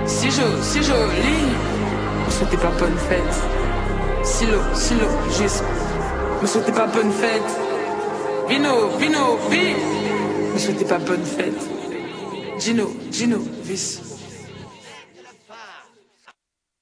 si joli. Me souhaitez pas bonne fête. Silo, juste. Me souhaitez pas bonne fête. Vino, vi. Me souhaitez pas bonne fête. Gino, vis.